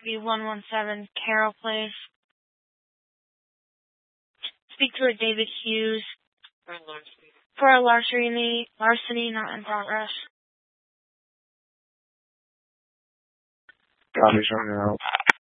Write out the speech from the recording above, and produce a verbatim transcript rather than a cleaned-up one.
be one one seven Carroll Place. Speak to a David Hughes. For a larceny, larceny not in progress. Copy, showing out.